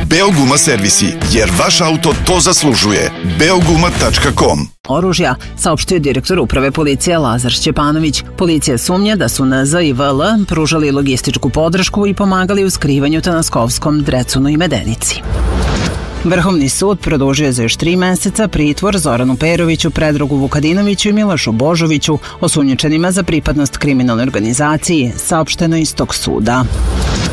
Beoguma servisi, jer vaš auto to zaslužuje. Beoguma.com. Oružja, saopštio direktor uprave policije Lazar Šćepanović. Policija sumnja da su NZ i VL pružali logističku podršku i pomagali u skrivanju Tanaskovskom, Drecunu i Medenici. Vrhovni sud produžio za još 3 meseca pritvor Zoranu Peroviću, Predragu Vukadinoviću i Milošu Božoviću, osumnjičenima za pripadnost kriminalnoj organizaciji, saopšteno iz tog suda.